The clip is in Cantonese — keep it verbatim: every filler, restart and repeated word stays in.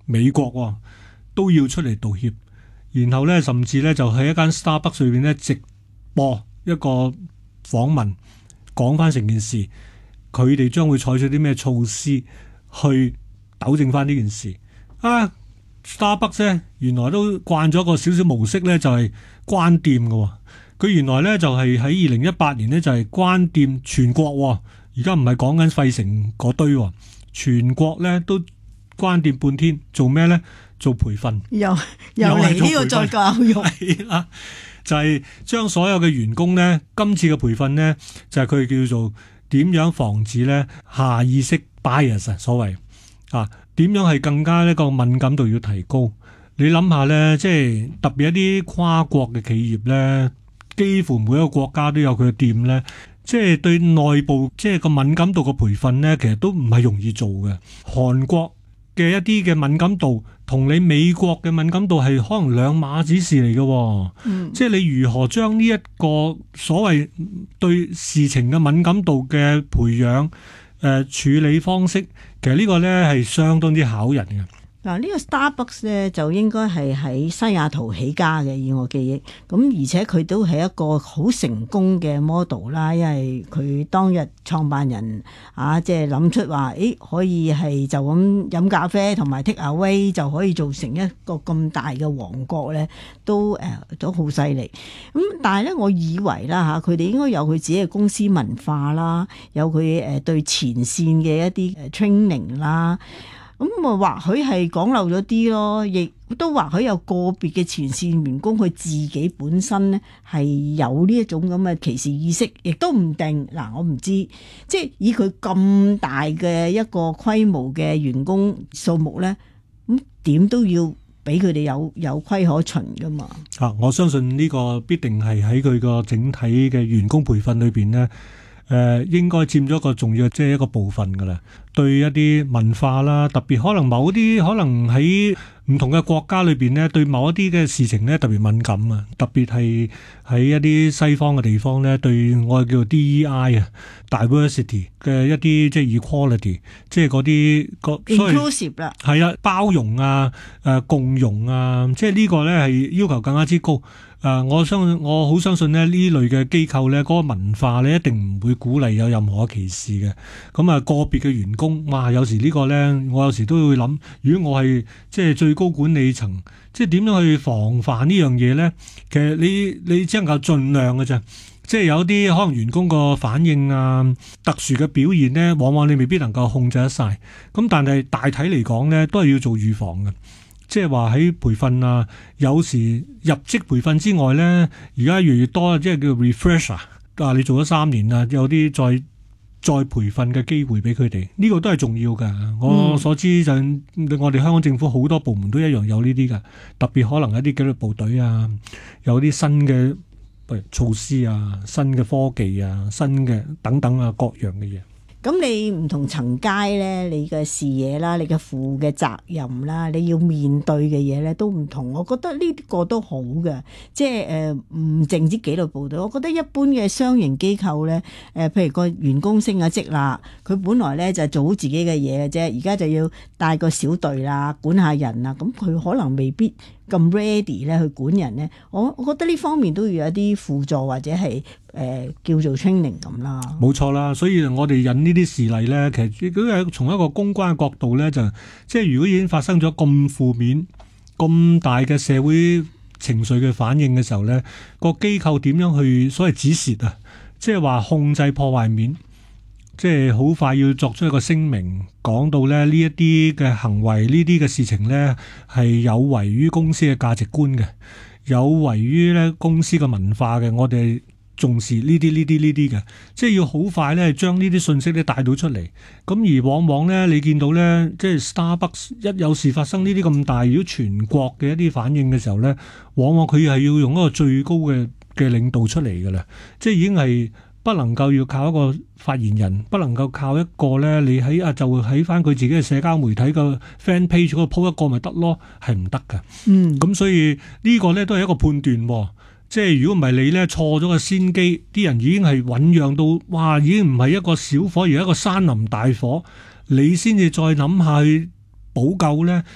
美國、哦、都要出嚟道歉，然後咧甚至咧就喺一間 Starbucks 裏邊咧直播一個訪問，講翻成件事，佢哋將會採取啲咩措施去糾正翻呢件事啊。Starbucks 咧原來都慣咗個少少模式咧，就係、是、關店嘅、哦。佢原來咧就係喺二零一八年咧就係、是、關店全國、哦，而家唔係講緊費城嗰堆、哦，全國咧都關店半天，做咩咧？做培訓， 又又嚟呢個再教育， 係啦，就係、是、將所有嘅員工咧，今次嘅培訓咧就係佢哋叫做點樣防止咧下意識 bias 啊，所謂啊。點樣係更加呢個敏感度要提高？你諗下咧，即係特別一啲跨國嘅企業咧，幾乎每一個國家都有佢嘅店咧，即係對內部即係個敏感度嘅培訓咧，其實都唔係容易做嘅。韓國嘅一啲嘅敏感度同你美國嘅敏感度係可能兩碼子事嚟嘅，嗯、即係你如何將呢一個所謂對事情嘅敏感度嘅培養。誒、呃，處理方式其實呢個咧係相當之考人嘅。 嗱，呢個 Starbucks 咧就應該係喺西雅圖起家嘅，以我記憶。咁而且佢都係一個好成功嘅 model 啦，因為佢當日創辦人啊，即係諗出話，誒可以係就咁飲咖啡同埋 take away 就可以做成一個咁大嘅王國咧，都誒、呃、都好犀利。咁但係咧，我以為啦嚇，佢哋應該有佢自己嘅公司文化啦，有佢誒對前線嘅一啲誒 training 啦。咁啊，或許係講漏咗啲咯，亦都或許有個別嘅前線員工佢自己本身咧係有呢一種咁嘅歧視意識，亦都唔定。嗱，我唔知，即係以佢咁大嘅一個規模嘅員工數目咧，咁點都要俾佢哋有有規可循噶嘛。 啊，我相信呢個必定係喺佢個整體嘅員工培訓裏邊咧。誒、呃、應該佔咗一個重要，即係一個部分㗎啦。對一啲文化啦，特別可能某啲可能喺唔同嘅國家裏邊呢，對某一啲嘅事情呢特別敏感啊。特別係喺一啲西方嘅地方呢，對我哋叫做 D E I 啊 diversity 嘅一啲即係 equality，即係嗰啲個 inclusive 啦， 係啊，包容啊，誒、呃、共融啊，即係呢個呢係要求更加之高。誒、呃，我相信我好相信咧，呢類嘅機構咧，嗰、那個文化咧，一定唔會鼓勵有任何歧視嘅。咁啊，個別嘅員工，哇，有時個呢個咧，我有時都會諗，如果我係即係最高管理層，即係點樣去防範呢樣嘢咧？其實你你只能夠盡量嘅啫。即係有啲可能員工個反應啊，特殊嘅表現咧，往往你未必能夠控制得晒。咁但係大體嚟講咧，都係要做預防嘅。即係話喺培訓啊，有時入職培訓之外咧，而家越嚟越多，即係叫 refresher 啊，你做咗三年啦，有啲再再培訓嘅機會俾佢哋，呢、這個都係重要㗎。我所知就我哋香港政府好多部門都一樣有呢啲㗎，特別可能一啲紀律部隊啊，有啲新嘅措施啊、新嘅科技啊、新嘅等等啊各樣嘅嘢。 咁你唔同層階咧，你嘅視野啦，你嘅負嘅責任啦，你要面對嘅嘢咧都唔同。我覺得呢個都好嘅，即係誒唔淨止紀律部隊。我覺得一般嘅商營機構咧，誒、呃、譬如個員工升咗職啦，佢本來咧就係做好自己嘅嘢嘅啫，而家就要帶個小隊啦，管下人啦，咁佢可能未必咁 ready 咧去管人咧。我我覺得呢方面都要有一啲輔助或者係誒、呃、叫做 training 咁啦。 冇錯啦，所以我哋引呢啲事例咧，其實都係從一個公關嘅角度咧，就即係如果已經發生咗咁負面、咁大嘅社會情緒嘅反應嘅時候咧，個機構點樣去所謂止蝕啊？即係話控制破壞面。即係好快要作出一個聲明，講到咧呢一啲嘅行為，呢啲嘅事情咧係有違於公司嘅價值觀嘅，有違於咧公司嘅文化嘅。我哋重視呢啲呢啲呢啲嘅，即係要好快咧將呢啲信息咧帶到出嚟。咁而往往咧你見到咧，即係 Starbucks 一有事發生呢啲咁大，如果全國嘅一啲反應嘅時候咧，往往佢係要用一個最高嘅嘅領導出嚟㗎啦，即係已經係。不能夠要靠一個發言人，不能夠靠一個咧，你喺啊就喺翻佢自己嘅社交媒體個 fan page 嗰度 po 一個咪得咯，係唔得㗎。嗯，咁所以呢個咧都係一個判斷，即係如果唔係你咧錯咗個先機，啲人已經係醞釀到，哇，已經唔係一個小火而係一個山林大火，你先至再諗下去補救咧，